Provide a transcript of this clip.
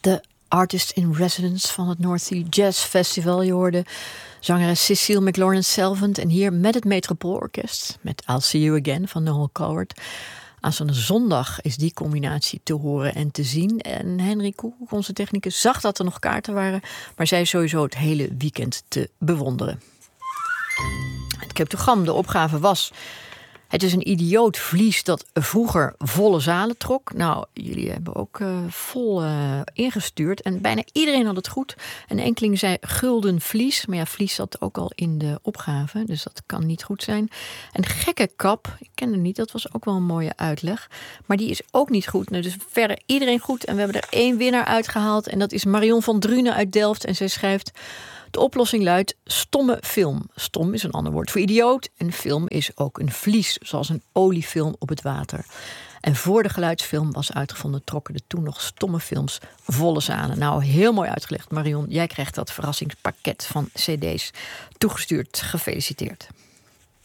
de artist in residence van het North Sea Jazz Festival. Je hoorde zangeres Cecile McLaurin-Salvant en hier met het Metropoolorkest met I'll See You Again van Noel Coward. Aanstaande zondag is die combinatie te horen en te zien. En Henry Koekoek, onze technicus, zag dat er nog kaarten waren, maar zij sowieso het hele weekend te bewonderen. Het cryptogram, de opgave was: het is een idioot vlies dat vroeger volle zalen trok. Nou, jullie hebben ook vol ingestuurd. En bijna iedereen had het goed. Een enkeling zei gulden vlies. Maar ja, vlies zat ook al in de opgave. Dus dat kan niet goed zijn. Een gekke kap. Ik kende niet. Dat was ook wel een mooie uitleg. Maar die is ook niet goed. Nou, dus verder iedereen goed. En we hebben er 1 winnaar uitgehaald. En dat is Marion van Drunen uit Delft. En zij schrijft: de oplossing luidt stomme film. Stom is een ander woord voor idioot. En film is ook een vlies, zoals een oliefilm op het water. En voor de geluidsfilm was uitgevonden, trokken er toen nog stomme films volle zalen. Nou, heel mooi uitgelegd, Marion. Jij krijgt dat verrassingspakket van cd's toegestuurd. Gefeliciteerd.